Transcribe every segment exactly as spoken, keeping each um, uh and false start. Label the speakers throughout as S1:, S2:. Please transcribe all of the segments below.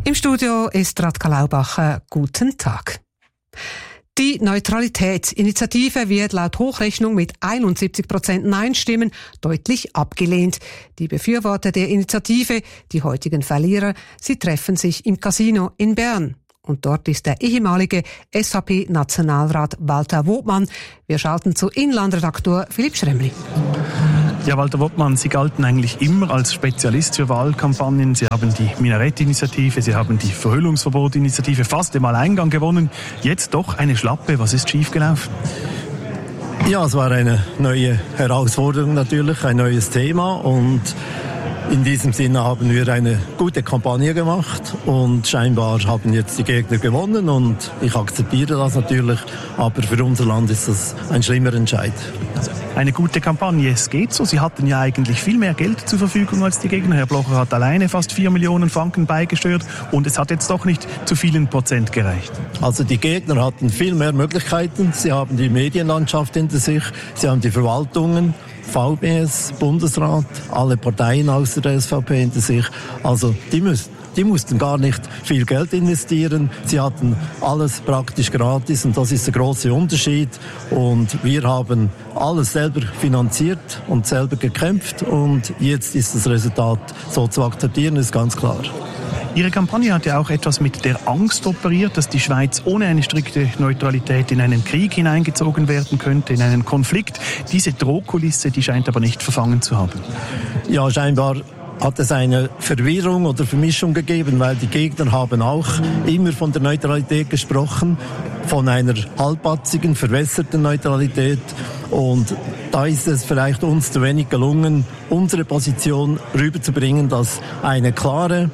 S1: Im Studio ist Radka Laubacher. Guten Tag. Die Neutralitätsinitiative wird laut Hochrechnung mit einundsiebzig Prozent Nein-Stimmen deutlich abgelehnt. Die Befürworter der Initiative, die heutigen Verlierer, sie treffen sich im Casino in Bern. Und dort ist der ehemalige S V P-Nationalrat Walter Wotmann. Wir schalten zu Inlandredaktor Philipp Schremli.
S2: Ja, Walter Wotmann, Sie galten eigentlich immer als Spezialist für Wahlkampagnen. Sie haben die Minarett-Initiative, Sie haben die Verhüllungsverbot-Initiative fast im Alleingang gewonnen. Jetzt doch eine Schlappe. Was ist schiefgelaufen?
S3: Ja, es war eine neue Herausforderung natürlich, ein neues Thema, und in diesem Sinne haben wir eine gute Kampagne gemacht und scheinbar haben jetzt die Gegner gewonnen, und ich akzeptiere das natürlich, aber für unser Land ist das ein schlimmer Entscheid.
S2: Eine gute Kampagne, es geht so. Sie hatten ja eigentlich viel mehr Geld zur Verfügung als die Gegner. Herr Blocher hat alleine fast vier Millionen Franken beigesteuert und es hat jetzt doch nicht zu vielen Prozent gereicht.
S3: Also die Gegner hatten viel mehr Möglichkeiten. Sie haben die Medienlandschaft hinter sich, sie haben die Verwaltungen, V B S, Bundesrat, alle Parteien außer der S V P hinter sich. Also die müssen Die mussten gar nicht viel Geld investieren. Sie hatten alles praktisch gratis, und das ist der große Unterschied. Und wir haben alles selber finanziert und selber gekämpft, und jetzt ist das Resultat so zu akzeptieren, ist ganz klar.
S2: Ihre Kampagne hat ja auch etwas mit der Angst operiert, dass die Schweiz ohne eine strikte Neutralität in einen Krieg hineingezogen werden könnte, in einen Konflikt. Diese Drohkulisse, die scheint aber nicht verfangen zu haben. Ja, scheinbar hat es eine Verwirrung oder Vermischung gegeben, weil die Gegner haben auch immer von der Neutralität gesprochen, von einer halbpatzigen, verwässerten Neutralität. Und da ist es vielleicht uns zu wenig gelungen, unsere Position rüberzubringen, dass eine klare,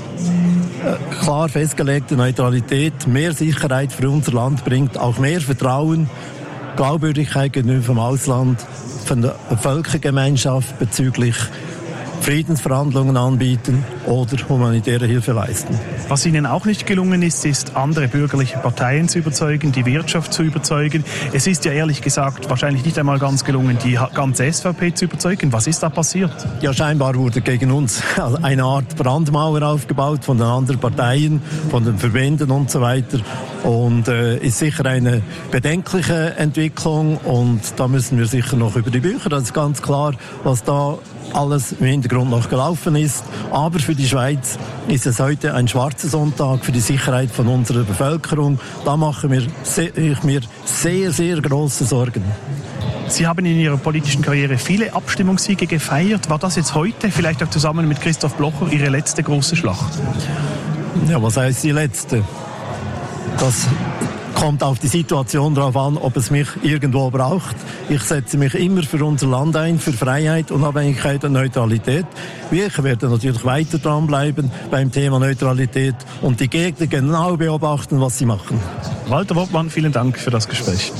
S2: äh, klar festgelegte Neutralität mehr Sicherheit für unser Land bringt, auch mehr Vertrauen, Glaubwürdigkeit gegenüber vom Ausland, von der Völkergemeinschaft bezüglich Friedensverhandlungen anbieten oder humanitäre Hilfe leisten. Was Ihnen auch nicht gelungen ist, ist, andere bürgerliche Parteien zu überzeugen, die Wirtschaft zu überzeugen. Es ist ja ehrlich gesagt wahrscheinlich nicht einmal ganz gelungen, die ganze S V P zu überzeugen. Was ist da passiert?
S3: Ja, scheinbar wurde gegen uns eine Art Brandmauer aufgebaut von den anderen Parteien, von den Verbänden und so weiter. Und äh, ist sicher eine bedenkliche Entwicklung, und da müssen wir sicher noch über die Bücher. Das ist ganz klar, was da alles im Hintergrund noch gelaufen ist. Aber für die Schweiz ist es heute ein schwarzer Sonntag für die Sicherheit von unserer Bevölkerung. Da mache ich mir sehr, sehr große Sorgen.
S2: Sie haben in Ihrer politischen Karriere viele Abstimmungssiege gefeiert. War das jetzt heute, vielleicht auch zusammen mit Christoph Blocher, Ihre letzte große Schlacht?
S3: Ja, was heißt die letzte? Das kommt auf die Situation drauf an, ob es mich irgendwo braucht. Ich setze mich immer für unser Land ein, für Freiheit, Unabhängigkeit und Neutralität. Wir werden natürlich weiter dranbleiben beim Thema Neutralität und die Gegner genau beobachten, was sie machen.
S2: Walter Wotmann, vielen Dank für das Gespräch.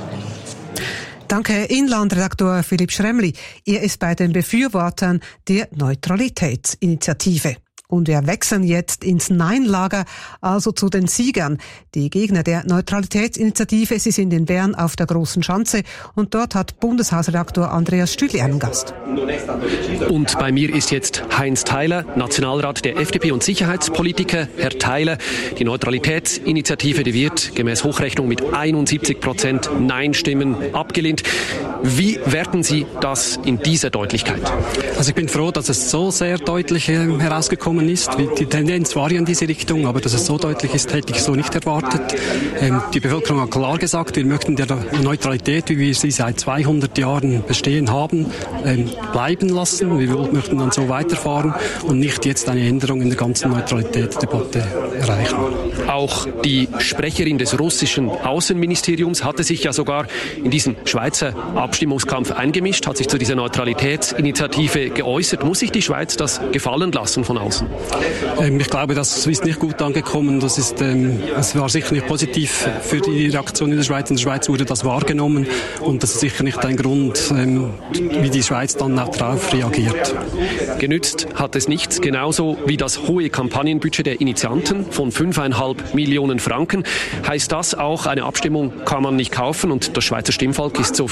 S1: Danke, Inlandredaktor Philipp Schremli. Er ist bei den Befürwortern der Neutralitätsinitiative. Und wir wechseln jetzt ins Nein-Lager, also zu den Siegern. Die Gegner der Neutralitätsinitiative, sie sind in Bern auf der Großen Schanze, und dort hat Bundeshausredaktor Andreas Stüdli einen Gast.
S4: Und bei mir ist jetzt Heinz Theiler, Nationalrat der F D P und Sicherheitspolitiker. Herr Theiler, die Neutralitätsinitiative, die wird gemäß Hochrechnung mit einundsiebzig Prozent Nein-Stimmen abgelehnt. Wie werten Sie das in dieser Deutlichkeit?
S5: Also ich bin froh, dass es so sehr deutlich herausgekommen ist. Die Tendenz war ja in diese Richtung, aber dass es so deutlich ist, hätte ich so nicht erwartet. Ähm, die Bevölkerung hat klar gesagt, wir möchten der Neutralität, wie wir sie seit zweihundert Jahren bestehen haben, ähm, bleiben lassen. Wir möchten dann so weiterfahren und nicht jetzt eine Änderung in der ganzen Neutralitätsdebatte erreichen.
S4: Auch die Sprecherin des russischen Außenministeriums hatte sich ja sogar in diesen Schweizer Abstimmungskampf eingemischt, hat sich zu dieser Neutralitätsinitiative geäußert. Muss sich die Schweiz das gefallen lassen von außen?
S5: Ähm, ich glaube, das ist nicht gut angekommen. Das ist, ähm, es war sicher nicht positiv für die Reaktion in der Schweiz. In der Schweiz wurde das wahrgenommen, und das ist sicher nicht ein Grund, ähm, wie die Schweiz dann darauf reagiert.
S4: Genützt hat es nichts, genauso wie das hohe Kampagnenbudget der Initianten von fünfeinhalb Millionen Franken. Heißt das auch, eine Abstimmung kann man nicht kaufen, und das Schweizer Stimmvolk ist so für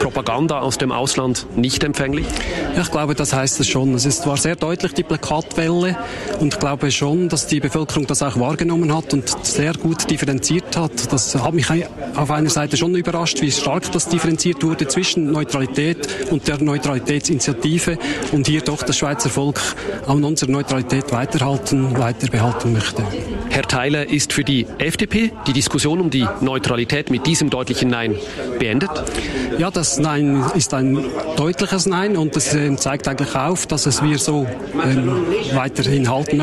S4: Propaganda aus dem Ausland nicht empfänglich?
S5: Ja, ich glaube, das heißt es schon. Es ist, war sehr deutlich, die Plakatwelle, und ich glaube schon, dass die Bevölkerung das auch wahrgenommen hat und sehr gut differenziert hat. Das hat mich auf einer Seite schon überrascht, wie stark das differenziert wurde zwischen Neutralität und der Neutralitätsinitiative und hier doch das Schweizer Volk an unserer Neutralität weiterhalten, weiter behalten möchte.
S4: Herr Theiler, ist für die F D P die Diskussion um die Neutralität mit diesem deutlichen Nein beendet?
S5: Ja, das Nein ist ein deutliches Nein und das äh, zeigt eigentlich auf, dass es wir so ähm, weiterhin halten.